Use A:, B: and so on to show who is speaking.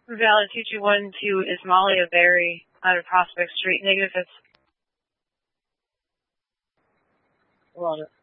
A: Valid 2212 is Molly of Berry out of Prospect Street. Negative.
B: Hold on.